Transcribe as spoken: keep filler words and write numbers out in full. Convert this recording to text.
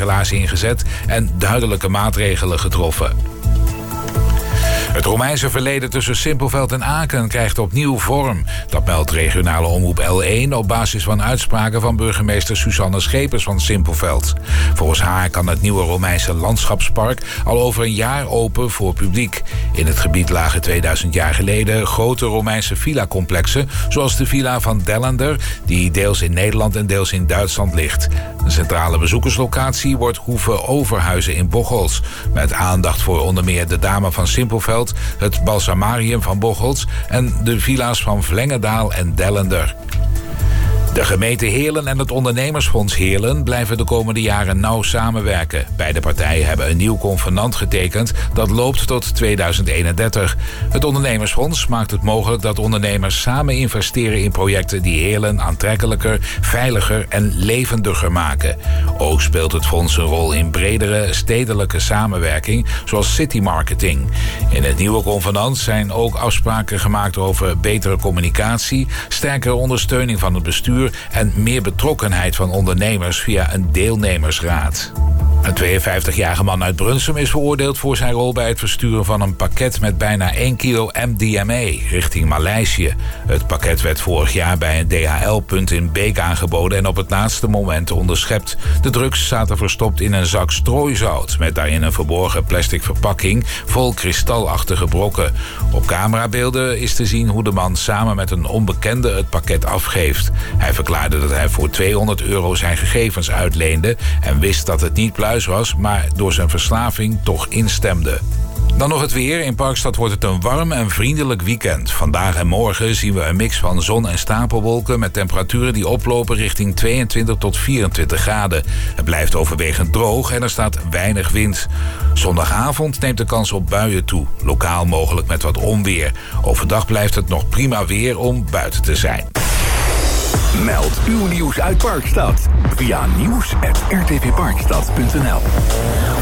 verkeersregelaars ingezet en duidelijke maatregelen getroffen. Het Romeinse verleden tussen Simpelveld en Aken krijgt opnieuw vorm. Dat meldt regionale omroep L één op basis van uitspraken van burgemeester Suzanne Schepers van Simpelveld. Volgens haar kan het nieuwe Romeinse landschapspark al over een jaar open voor publiek. In het gebied lagen tweeduizend jaar geleden grote Romeinse villa-complexen, zoals de villa van Dellender, die deels in Nederland en deels in Duitsland ligt. Een centrale bezoekerslocatie wordt Hoeve Overhuizen in Bocholt, met aandacht voor onder meer de Dame van Simpelveld, het Balsamarium van Bocholt en de villa's van Vlengendaal en Dellender. De gemeente Heerlen en het ondernemersfonds Heerlen blijven de komende jaren nauw samenwerken. Beide partijen hebben een nieuw convenant getekend dat loopt tot tweeduizend eenendertig. Het ondernemersfonds maakt het mogelijk dat ondernemers samen investeren in projecten die Heerlen aantrekkelijker, veiliger en levendiger maken. Ook speelt het fonds een rol in bredere stedelijke samenwerking, zoals city marketing. In het nieuwe convenant zijn ook afspraken gemaakt over betere communicatie, sterkere ondersteuning van het bestuur en meer betrokkenheid van ondernemers via een deelnemersraad. Een tweeënvijftigjarige man uit Brunsum is veroordeeld voor zijn rol bij het versturen van een pakket met bijna één kilo M D M A richting Maleisië. Het pakket werd vorig jaar bij een D H L-punt in Beek aangeboden en op het laatste moment onderschept. De drugs zaten verstopt in een zak strooizout met daarin een verborgen plastic verpakking vol kristalachtige brokken. Op camerabeelden is te zien hoe de man samen met een onbekende het pakket afgeeft. Hij verklaarde dat hij voor tweehonderd euro zijn gegevens uitleende en wist dat het niet pluis was, maar door zijn verslaving toch instemde. Dan nog het weer. In Parkstad wordt het een warm en vriendelijk weekend. Vandaag en morgen zien we een mix van zon en stapelwolken met temperaturen die oplopen richting tweeëntwintig tot vierentwintig graden. Het blijft overwegend droog en er staat weinig wind. Zondagavond neemt de kans op buien toe, lokaal mogelijk met wat onweer. Overdag blijft het nog prima weer om buiten te zijn. Meld uw nieuws uit Parkstad via nieuws apenstaartje r t v parkstad punt n l.